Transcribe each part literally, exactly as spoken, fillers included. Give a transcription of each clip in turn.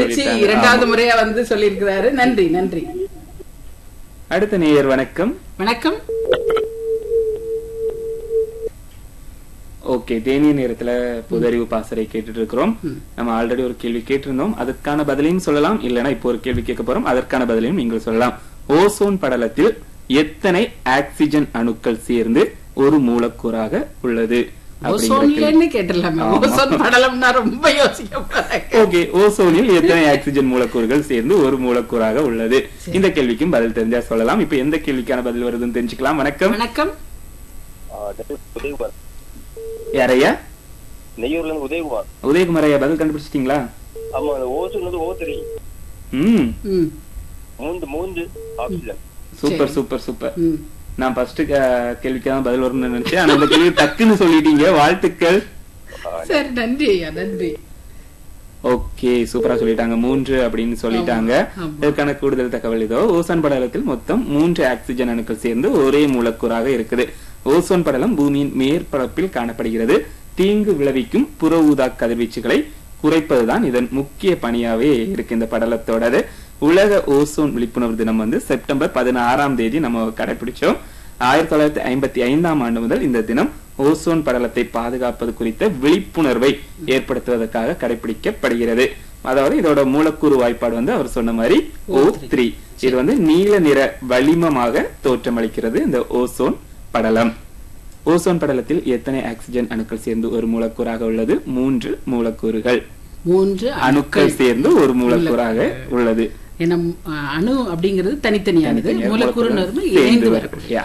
முயற்சி இரண்டாவது முறையா வந்து சொல்லியிருக்கிறாரு. நன்றி நன்றி. அடுத்த நேயர் வணக்கம். வணக்கம். ஓகே, தேனிய நேரத்துல பொது அறிவு பாசறை கேட்டுட்டு இருக்கிறோம். நம்ம ஆல்ரெடி ஒரு கேள்வி கேட்டிருந்தோம், அதற்கான பதிலையும் சொல்லலாம், இல்லைன்னா இப்போ ஒரு கேள்வி கேட்க போறோம், அதற்கான பதிலையும் நீங்கள் சொல்லலாம். ஓசோன் படலத்தில் எத்தனை ஆக்சிஜன் அணுக்கள் சேர்ந்து ஒரு மூலக்கூறாக உள்ளது? ஓசோன்ல கேட்டலாமே, ஓசோன் படலம்னா ரொம்ப யோசிக்க போறேன். ஓகே, ஓசோனில் எத்தனை ஆக்சிஜன் மூலக்கூறுகள் சேர்ந்து ஒரு மூலக்கூறாக உள்ளது? இந்த கேள்விக்கும் பதில் தெரிஞ்சா சொல்லலாம். இப்ப எந்த கேள்விக்கான பதில் வருதுன்னு தெரிஞ்சுக்கலாம். வணக்கம். வணக்கம். யாரையா? நெய்யூர்ல இருந்து உதயகுமார். உதயகுமார் ஐயா, பதில் கண்டுபிடிச்சிட்டீங்களா? ஆமா, ஓசோன் வந்து ஓ த்ரீ. ம் ம் மூன்று மூன்று ஆக்சிஜன். Super super super. நான் ஃபர்ஸ்ட் கேள்விக்கு தான் பதில் வரும்னு நினைச்சேன், ஆனா இந்த கேள்வி டக்குன்னு சொல்லிட்டீங்க. வாழ்த்துக்கள். சரி, நன்றி ஐயா, நன்றி. ஓகே, சூப்பரா சொல்லிட்டாங்க, மூன்று அப்படின்னு சொல்லிட்டாங்க. இதற்கான கூடுதல் தகவல் இதோ. ஓசோன் படலத்தில் மொத்தம் மூன்று ஆக்சிஜன் அணுக்கள் சேர்ந்து ஒரே மூலக்கூறாக இருக்குது. ஓசோன் படலம் பூமியின் மேற்பரப்பில் காணப்படுகிறது. தீங்கு விளைவிக்கும் புற ஊதா கதிர்வீச்சுகளை குறைப்பதுதான் இதன் முக்கிய பணியாவே இருக்கு இந்த படலத்தோடது. உலக ஓசோன் விழிப்புணர்வு தினம் வந்து செப்டம்பர் பதினாறாம் தேதி நம்ம கடைபிடிச்சோம். ஆயிரத்தி தொள்ளாயிரத்தி ஐம்பத்தி ஐந்தாம் ஆண்டு முதல் இந்த தினம் ஓசோன் படலத்தை பாதுகாப்பது குறித்த விழிப்புணர்வை ஏற்படுத்துவதற்காக கடைபிடிக்கப்படுகிறது. அதாவது இதோட மூலக்கூறு வாய்ப்பாடு வந்து அவர் சொன்ன மாதிரி ஓ த்ரீ. இது வந்து நீல நிற வளிமமாக தோற்றமளிக்கிறது இந்த ஓசோன் படலம். ஓசோன் படலத்தில் எத்தனை ஆக்சிஜன் அணுக்கள் சேர்ந்து ஒரு மூலக்கூறாக உள்ளது? மூன்று மூலக்கூறுகள், மூன்று அணுக்கள் சேர்ந்து ஒரு மூலக்கூறாக உள்ளது. அணு அப்படிங்கிறது தனித்தனியானது, மூலக்கூறு இணைந்து வரக்கூடிய.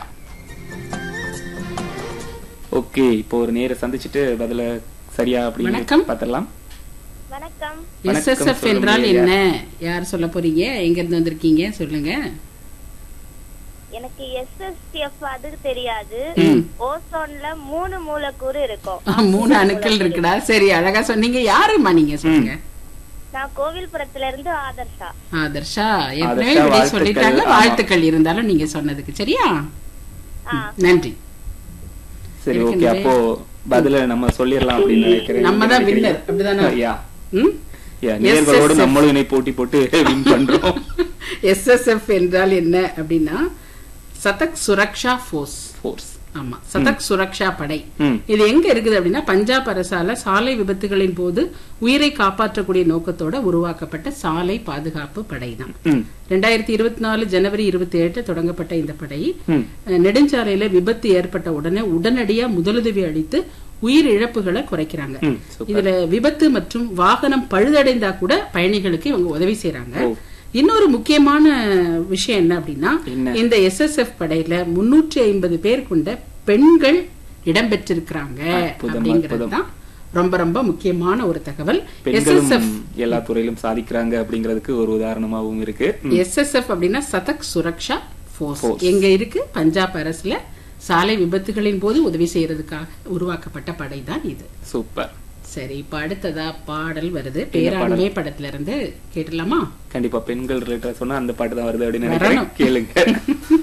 ஓகே, இப்போ ஒரு நேர சந்திச்சுட்டு பதில சரியா அப்படின்னு பார்த்தலாம். வணக்கம். எஸ்எஸ்எஃப் என்றால் என்ன? யார் சொல்ல போறீங்க? எங்க இருந்து வந்திருக்கீங்க? சொல்லுங்க. எனக்கு எஸ்எஸ்எஃப் அது தெரியாது. ஓசோன்ல மூணு மூலக்கூறு இருக்கும், மூணு அணுக்கள் இருக்குடா. சரி, அழகா சொன்னீங்க. யாருமா நீங்க? சொல்லுங்க. நான் கோவில்புரத்துல இருந்து ஆதர்ஷா. ஆதர்ஷா ஏற்கனவே விடை சொல்லிட்டாங்க. வாழ்த்துக்கள் இருந்தாலும் நீங்க சொன்னதுக்கு. சரியா, நன்றி. சரி, ஓகே, அப்போ பதில நம்ம சொல்லிடலாம் அப்படின்னு நினைக்கிறேன். நம்ம தான் வின்னர், அப்படிதானே? யா யா நேயர்களோடு நம்மளும் இணை போட்டி போட்டு வின் பண்றோம். எஸ்எஸ்எஃப் என்றால் என்ன அப்படின்னா சதக் சுரக்ஷா ஃபோர்ஸ். ஃபோர்ஸ் ஆமா, சதக் சுரக்ஷா படை. இது எங்க இருக்குது அப்படின்னா பஞ்சாப் அரசால சாலை விபத்துகளின் போது உயிரை காப்பாற்றக்கூடிய நோக்கத்தோட உருவாக்கப்பட்ட சாலை பாதுகாப்பு படை தான். ரெண்டாயிரத்தி இருபத்தி நாலு ஜனவரி இருபத்தி ஏழு தொடங்கப்பட்ட இந்த படை நெடுஞ்சாலையில விபத்து ஏற்பட்ட உடனே உடனடியா முதலுதவி அளித்து உயிர் இழப்புகளை குறைக்கிறாங்க. இதுல விபத்து மற்றும் வாகனம் பழுதடைந்தா கூட பயணிகளுக்கு இவங்க உதவி செய்யறாங்க. இன்னொரு முக்கியமான விஷயம் என்ன அப்படின்னா இந்த எஸ்எஸ்எஃப் படையில முன்னூற்றி ஐம்பது பேர் கொண்ட பெண்கள் இடம்பெற்றிருக்கிறாங்க அப்படிங்கறதுதான் ரொம்ப ரொம்ப முக்கியமான ஒரு தகவல். எஸ்எஸ்எஃப் எல்லா துறையிலும் சாதிக்கிறாங்க அப்படிங்கிறதுக்கு ஒரு உதாரணமாகவும் இருக்கு. எஸ்எஸ்எஃப் அப்படின்னா சதக் சுரக்ஷா ஃபோர்ஸ் எங்க இருக்கு? பஞ்சாப் அரசுல சாலை விபத்துகளின் போது உதவி செய்யறதுக்காக உருவாக்கப்பட்ட படை தான் இது. சூப்பர். சரி, இப்ப அடுத்ததா பாடல் வருது. பேராண்மை படத்துல இருந்து கேட்டலாமா? கண்டிப்பா, பெண்கள் ரிலேட்டட் சொன்னா அந்த பாட்டு தான் வருது அப்படின்னு நினைக்கிறேன். கேளுங்க.